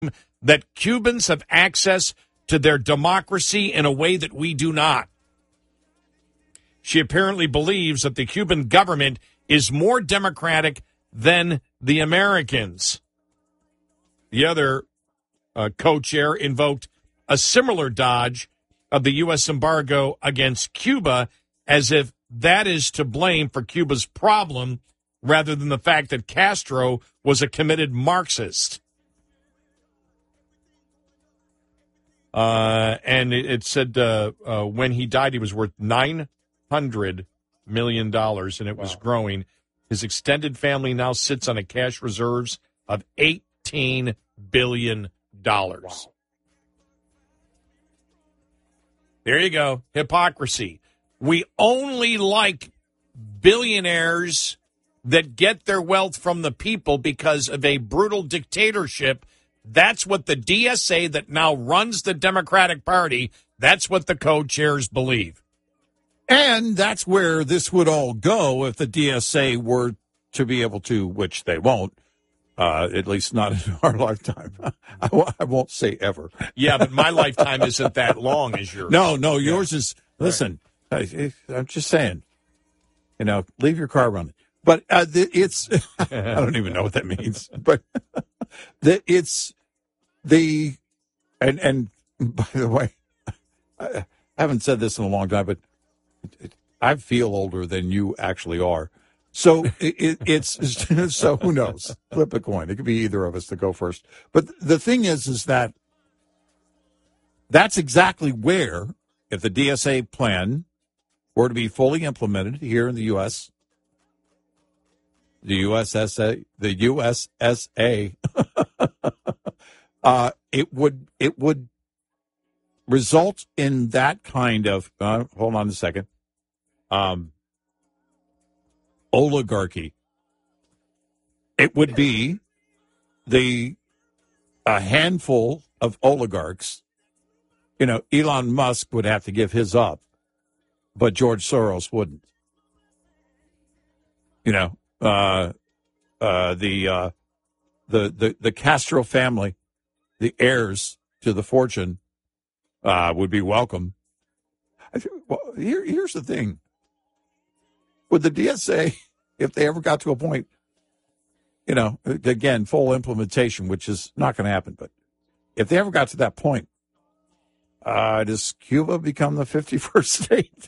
that Cubans have access to their democracy in a way that we do not. She apparently believes that the Cuban government is more democratic than the Americans. The other co-chair invoked a similar dodge of the U.S. embargo against Cuba as if that is to blame for Cuba's problem rather than the fact that Castro was a committed Marxist. And it said when he died, he was worth $900 million, and it was growing. His extended family now sits on a cash reserves of $18 billion. Wow. There you go. Hypocrisy. We only like billionaires that get their wealth from the people because of a brutal dictatorship. That's what the DSA that now runs the Democratic Party, that's what the co-chairs believe. And that's where this would all go if the DSA were to be able to, which they won't, at least not in our lifetime. I won't say ever. Yeah, but my lifetime isn't that long as yours. No, yours is, listen, right. I'm just saying, leave your car running. But it's, I don't even know what that means, but it's the, and by the way, I haven't said this in a long time, but I feel older than you actually are. So it's, so who knows? Flip a coin. It could be either of us to go first. But the thing is that that's exactly where, if the DSA plan were to be fully implemented here in the U.S., the USSA, it would result in that kind of, hold on a second, oligarchy. It would be a handful of oligarchs. Elon Musk would have to give his up, but George Soros wouldn't. The Castro family, the heirs to the fortune, would be welcome. Here's the thing. Would the DSA, if they ever got to a point, again, full implementation, which is not going to happen, but if they ever got to that point, does Cuba become the 51st state?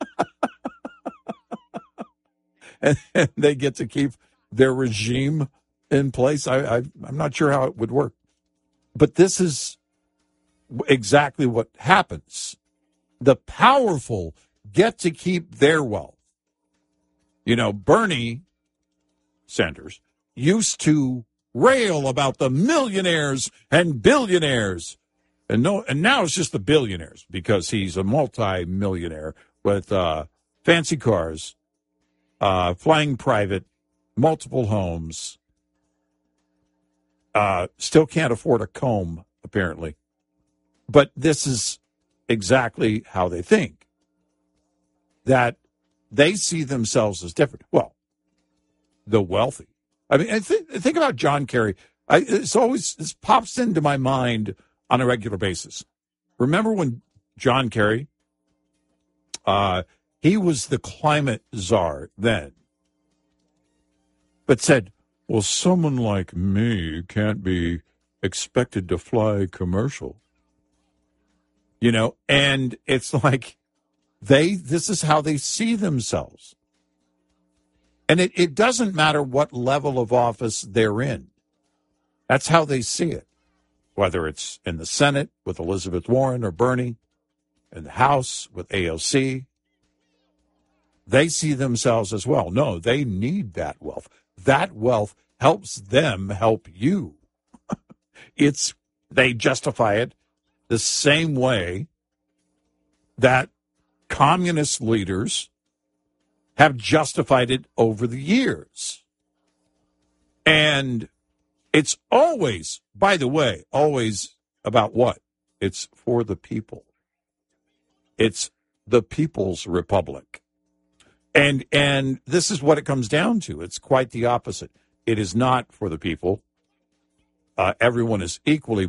and they get to keep their regime in place? I'm not sure how it would work. But this is exactly what happens. The powerful get to keep their wealth. Bernie Sanders used to rail about the millionaires and billionaires. And now it's just the billionaires because he's a multi-millionaire with fancy cars, flying private, multiple homes. Still can't afford a comb, apparently. But this is exactly how they think. That they see themselves as different. Well, the wealthy. I mean, think about John Kerry. This pops into my mind on a regular basis. Remember when John Kerry, he was the climate czar then, but said, well, someone like me can't be expected to fly commercial. And it's like this is how they see themselves. And it doesn't matter what level of office they're in. That's how they see it. Whether it's in the Senate with Elizabeth Warren or Bernie, in the House with AOC, they see themselves as well. No, they need that wealth. That wealth helps them help you. They justify it the same way that communist leaders have justified it over the years. And it's always, by the way, always about what? It's for the people. It's the People's Republic. And this is what it comes down to. It's quite the opposite. It is not for the people. everyone is equally